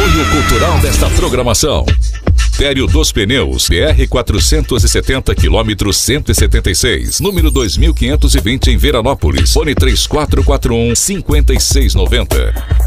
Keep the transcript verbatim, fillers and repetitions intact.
Apoio cultural desta programação: Tério dos Pneus, B R quatrocentos e setenta, quilômetro cento e setenta e seis, número dois mil quinhentos e vinte, em Veranópolis. Fone três quatro quatro um, cinco seis nove zero.